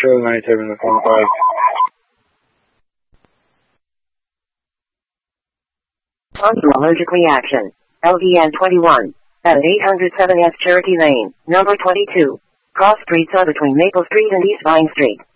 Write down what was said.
Charlie 97, the 45. On to allergic reaction. LVN 21. At 807 S Cherokee Lane, number 22. Cross Street, between Maple Street and East Vine Street.